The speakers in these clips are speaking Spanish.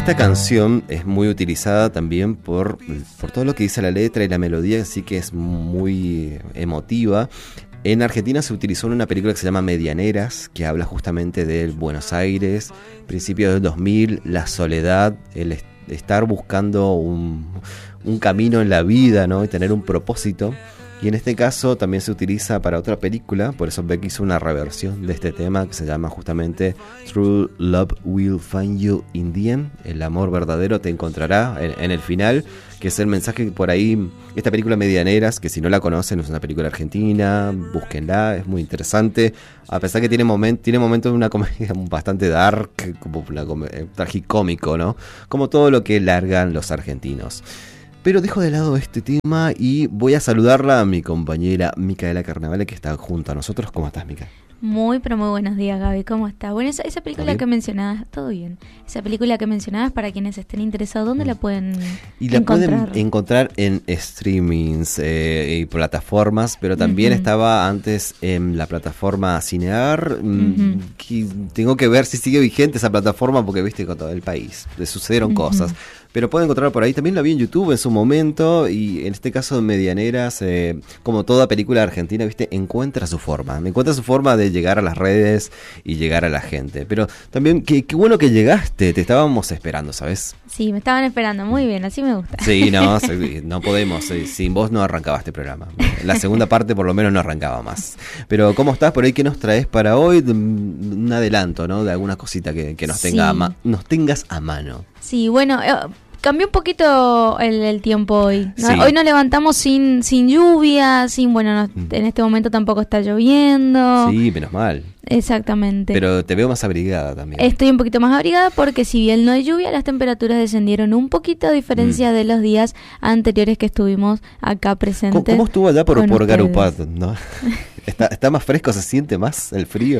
Esta canción es muy utilizada también por todo lo que dice la letra y la melodía, así que es muy emotiva. En Argentina se utilizó en una película que se llama Medianeras, que habla justamente del Buenos Aires, principios del 2000, la soledad, el estar buscando un camino en la vida, ¿no? Y tener un propósito. Y en este caso también se utiliza para otra película, por eso Beck hizo una reversión de este tema que se llama justamente True Love Will Find You in the End, el amor verdadero te encontrará en el final, que es el mensaje por ahí. Esta película Medianeras, que si no la conocen es una película argentina, búsquenla, es muy interesante, a pesar que tiene momentos de una comedia bastante dark, como tragicómico, ¿no? Como todo lo que largan los argentinos. Pero dejo de lado este tema y voy a saludarla a mi compañera Micaela Carnavale, que está junto a nosotros. ¿Cómo estás, Mica? Muy buenos días, Gaby. ¿Cómo estás? Bueno, esa película que mencionabas, todo bien. Esa película que mencionabas, para quienes estén interesados, ¿dónde la pueden encontrar? La pueden encontrar en streamings y plataformas, pero también estaba antes en la plataforma Cinear. Tengo que ver si sigue vigente esa plataforma, porque viste con todo el país le sucedieron cosas. Pero pueden encontrarla por ahí. También la vi en YouTube en su momento. Y en este caso de Medianeras, como toda película argentina, viste, encuentra su forma de llegar a las redes y llegar a la gente. Pero también, qué bueno que llegaste. Te estábamos esperando, ¿sabes? Sí, me estaban esperando. Muy bien, así me gusta. Sí, no podemos. Sin vos no arrancaba este programa. La segunda parte por lo menos no arrancaba más. Pero ¿cómo estás por ahí? ¿Qué nos traes para hoy? Un adelanto, ¿no? De alguna cosita que nos tengas a mano. Sí, bueno, cambió un poquito el tiempo hoy, ¿no? Sí. Hoy nos levantamos sin lluvia, en este momento tampoco está lloviendo. Sí, menos mal. Exactamente. Pero te veo más abrigada también. Estoy un poquito más abrigada porque si bien no hay lluvia, las temperaturas descendieron un poquito a diferencia de los días anteriores que estuvimos acá presentes. ¿Cómo estuvo allá por Garupat, no? ¿Está más fresco? ¿Se siente más el frío?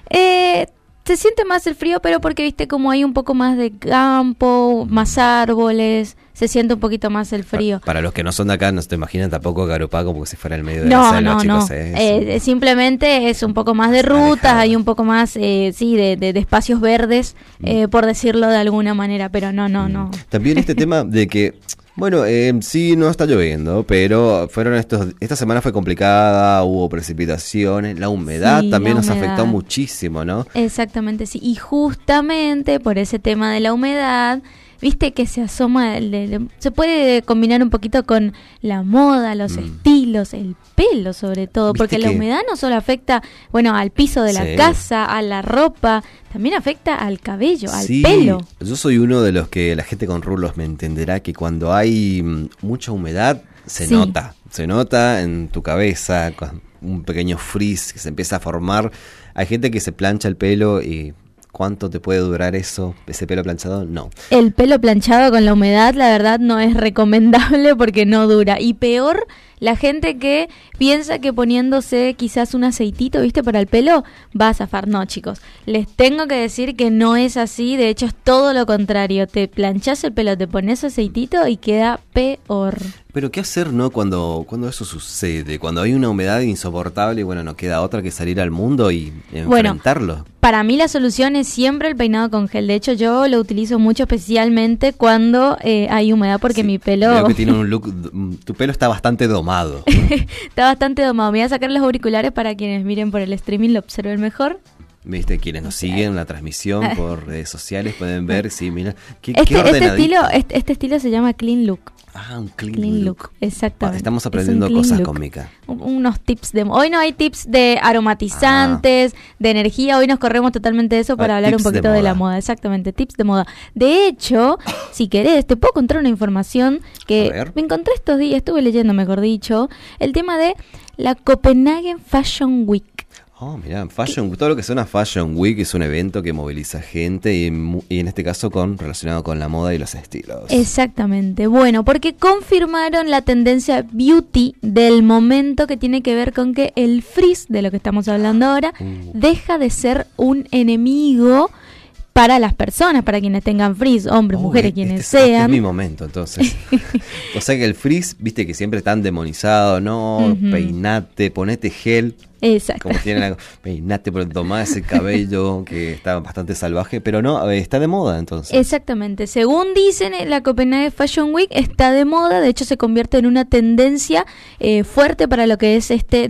Se siente más el frío, pero porque viste como hay un poco más de campo, más árboles, se siente un poquito más el frío. Para los que no son de acá, no se te imaginan tampoco Garupa como si fuera el medio de la selva, chicos. No. Simplemente es un poco más de rutas, hay un poco más, de espacios verdes, por decirlo de alguna manera, pero no. También este tema de que, bueno, sí, no está lloviendo, pero esta semana fue complicada, hubo precipitaciones, la humedad también nos afectó muchísimo, ¿no? Exactamente, sí, y justamente por ese tema de la humedad, viste que se asoma, se puede combinar un poquito con la moda, los estilos, el pelo sobre todo, porque la humedad no solo afecta, al piso de la casa, a la ropa, también afecta al cabello, al pelo. Yo soy uno de los que la gente con rulos me entenderá que cuando hay mucha humedad se nota en tu cabeza, con un pequeño frizz que se empieza a formar. Hay gente que se plancha el pelo y ¿cuánto te puede durar ese pelo planchado? No. El pelo planchado con la humedad, la verdad, no es recomendable porque no dura. Y peor, la gente que piensa que poniéndose quizás un aceitito, ¿viste? Para el pelo, va a zafar. No, chicos, les tengo que decir que no es así. De hecho, es todo lo contrario. Te planchás el pelo, te pones aceitito y queda peor. Pero ¿qué hacer, no? Cuando eso sucede, cuando hay una humedad insoportable y no queda otra que salir al mundo y enfrentarlo. Para mí la solución es siempre el peinado con gel. De hecho, yo lo utilizo mucho, especialmente cuando hay humedad, porque mi pelo... Creo que tiene un look... Tu pelo está bastante domado. Está bastante domado. Me voy a sacar los auriculares para quienes miren por el streaming lo observen mejor. Viste, quienes nos siguen la transmisión por redes sociales pueden ver, sí, mira, qué este estilo se llama Clean Look. Ah, un clean look. Exactamente. Estamos aprendiendo cosas con Mica. Unos tips hoy no hay tips de aromatizantes, de energía, hoy nos corremos totalmente de eso para hablar un poquito de la moda. Exactamente, tips de moda. De hecho, si querés, te puedo contar una información que me encontré estos días, estuve leyendo, mejor dicho, el tema de la Copenhagen Fashion Week. Oh, mirá, todo lo que suena Fashion Week es un evento que moviliza gente y en este caso relacionado con la moda y los estilos. Exactamente, bueno, porque confirmaron la tendencia beauty del momento, que tiene que ver con que el frizz, de lo que estamos hablando ahora, deja de ser un enemigo para las personas, para quienes tengan frizz, hombres, mujeres, quienes sean. Este es mi momento, entonces. O sea que el frizz, viste que siempre están demonizado, ¿no? Peinate, ponete gel. Exacto. Como tienen peinate por tomar ese cabello que está bastante salvaje, pero no, está de moda entonces. Exactamente. Según dicen, la Copenhague Fashion Week está de moda, de hecho se convierte en una tendencia fuerte para lo que es este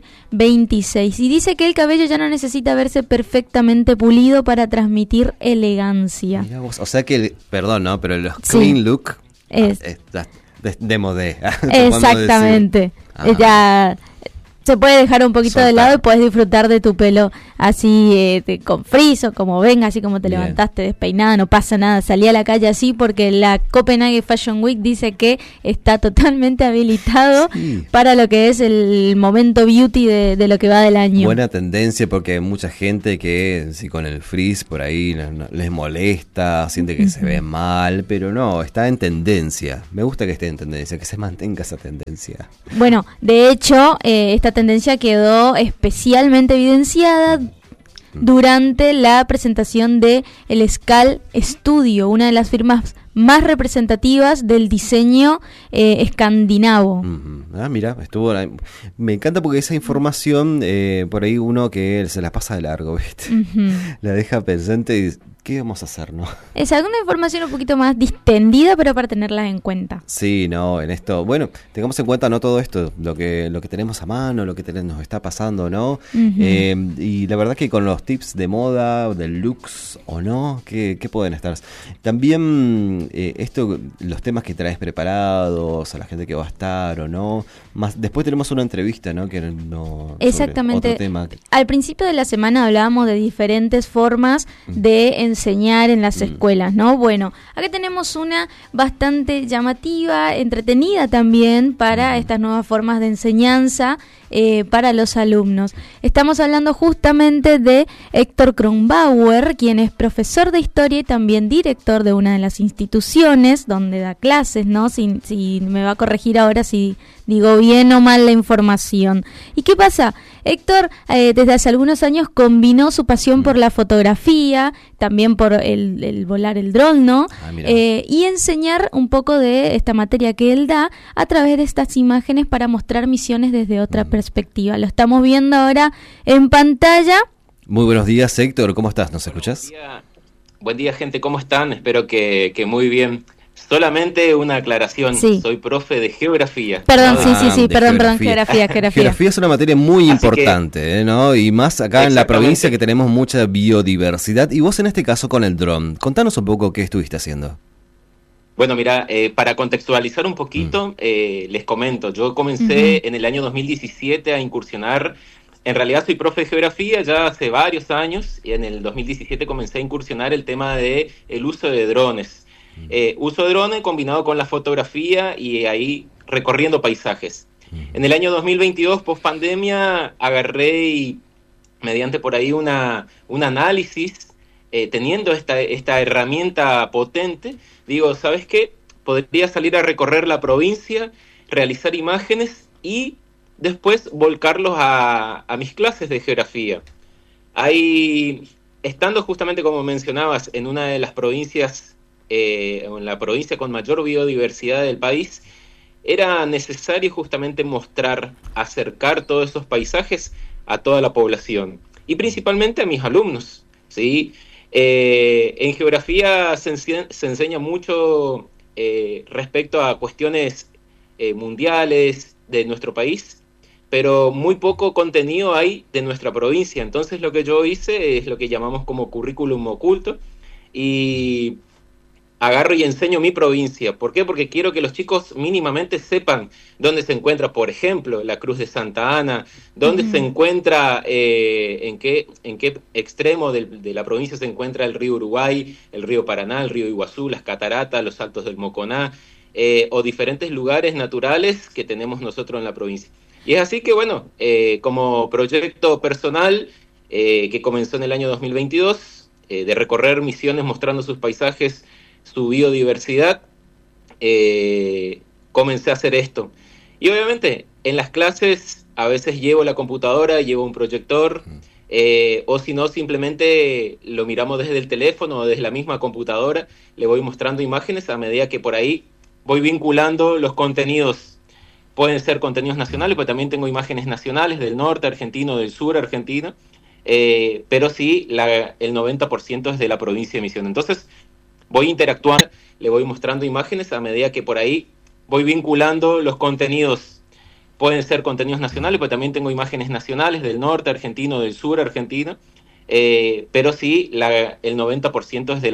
2026. Y dice que el cabello ya no necesita verse perfectamente pulido para transmitir elegancia. Mirá vos, o sea que, perdón, ¿no? Pero los clean look está de modé. Exactamente. Ya se puede dejar un poquito de lado y puedes disfrutar de tu pelo así con friso, como venga, así como te levantaste despeinada, no pasa nada, salí a la calle así porque la Copenhague Fashion Week dice que está totalmente habilitado para lo que es el momento beauty de lo que va del año. Buena tendencia porque hay mucha gente que si con el frizz por ahí no, les molesta, siente que se ve mal, pero no, está en tendencia. Me gusta que esté en tendencia, que se mantenga esa tendencia. Bueno, de hecho, esta tendencia quedó especialmente evidenciada durante la presentación de el Skal Studio, una de las firmas más representativas del diseño escandinavo. Mira, estuvo. Me encanta porque esa información, por ahí uno que se la pasa de largo, ¿viste? La deja pensante y ¿qué vamos a hacer, no? Es alguna información un poquito más distendida, pero para tenerla en cuenta. Sí, no, en esto, bueno, tengamos en cuenta no todo esto, lo que tenemos a mano, lo que nos está pasando, ¿no? Y la verdad que con los tips de moda, del looks o no, ¿qué pueden estar? También los temas que traes preparados, a la gente que va a estar o no, más después tenemos una entrevista, ¿no? Que no. Exactamente. Otro tema. Al principio de la semana hablábamos de diferentes formas de enseñar en las escuelas, ¿no? Bueno, acá tenemos una bastante llamativa, entretenida también para estas nuevas formas de enseñanza para los alumnos. Estamos hablando justamente de Héctor Kronbauer, quien es profesor de historia y también director de una de las instituciones donde da clases, ¿no? Si me va a corregir ahora si digo bien o mal la información. ¿Y qué pasa? Héctor desde hace algunos años combinó su pasión por la fotografía, también por el volar el dron, ¿no? Y enseñar un poco de esta materia que él da a través de estas imágenes para mostrar misiones desde otra perspectiva. Lo estamos viendo ahora en pantalla. Muy buenos días, Héctor, ¿cómo estás? ¿Nos escuchás? Buen día, gente, ¿cómo están? Espero que muy bien. Solamente una aclaración, soy profe de geografía. Perdón, perdón, geografía. Geografía es una materia muy importante, ¿no? Y más acá en la provincia que tenemos mucha biodiversidad. Y vos en este caso con el dron, contanos un poco qué estuviste haciendo. Bueno, mira, para contextualizar un poquito, les comento, yo comencé en el año 2017 a incursionar. En realidad soy profe de geografía ya hace varios años y en el 2017 comencé a incursionar el tema de el uso de drones. Uso de drones combinado con la fotografía y ahí recorriendo paisajes. En el año 2022, post pandemia, agarré y mediante por ahí un análisis, teniendo esta herramienta potente, digo, ¿sabes qué? Podría salir a recorrer la provincia, realizar imágenes y después volcarlos a mis clases de geografía. Ahí, estando justamente como mencionabas, en una de las provincias, en la provincia con mayor biodiversidad del país, era necesario justamente mostrar, acercar todos esos paisajes a toda la población y principalmente a mis alumnos, ¿sí? En geografía se enseña mucho respecto a cuestiones mundiales de nuestro país, pero muy poco contenido hay de nuestra provincia. Entonces lo que yo hice es lo que llamamos como currículum oculto y agarro y enseño mi provincia. ¿Por qué? Porque quiero que los chicos mínimamente sepan dónde se encuentra, por ejemplo, la Cruz de Santa Ana, dónde se encuentra, en qué extremo de la provincia se encuentra el río Uruguay, el río Paraná, el río Iguazú, las cataratas, los Altos del Moconá, o diferentes lugares naturales que tenemos nosotros en la provincia. Y es así que, bueno, como proyecto personal que comenzó en el año 2022, de recorrer misiones mostrando sus paisajes, su biodiversidad, comencé a hacer esto. Y obviamente en las clases a veces llevo la computadora, llevo un proyector, o si no simplemente lo miramos desde el teléfono o desde la misma computadora, le voy mostrando imágenes a medida que por ahí voy vinculando los contenidos pueden ser contenidos nacionales, pero también tengo imágenes nacionales del norte argentino, del sur argentino, pero sí el 90% es de la provincia de Misiones. Entonces voy interactuando, le voy mostrando imágenes a medida que por ahí voy vinculando los contenidos. Pueden ser contenidos nacionales, pero también tengo imágenes nacionales del norte argentino, del sur argentino, pero sí el 90% es de